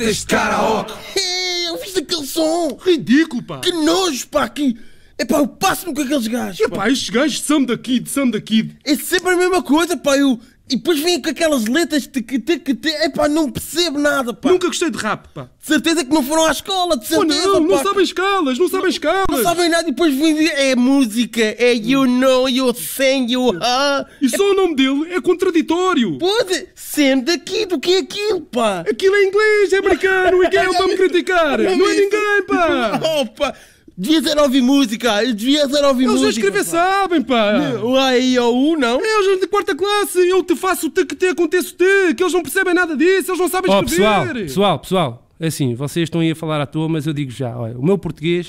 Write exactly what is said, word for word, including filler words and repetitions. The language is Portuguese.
Este karaoke. Ei, eu fiz aquele som. Ridículo, pá. Que nojo, pá. Que... Epá, eu passo-me com aqueles gajos. Epá, estes gajos são daqui, são daqui. É sempre a mesma coisa, pá. Eu... E depois vêm com aquelas letras que te, que te... Epá, não percebo nada, pá. Nunca gostei de rap, pá. De certeza que não foram à escola, de Oh, certeza, não, pá. não sabem escalas, não sabem escalas. Não sabem nada e depois vêm dizer, é música, é you know, you sing, you huh. E só o nome dele é contraditório. Pode, sendo daqui, do que é aquilo, pá. Aquilo é inglês, é americano, e quem é para me criticar? Não é ninguém, pá. Oh, pá. Devia ser ouvir música, devia ser ouvir Eles música. a escrever pá. sabem, pá. O A, I, O, U, não? É, eles de quarta classe, eu te faço o te que te aconteço te, que eles não percebem nada disso, eles não sabem Ó, escrever. pessoal, pessoal, pessoal, é assim, vocês estão aí a falar à toa, mas eu digo já, olha, o meu português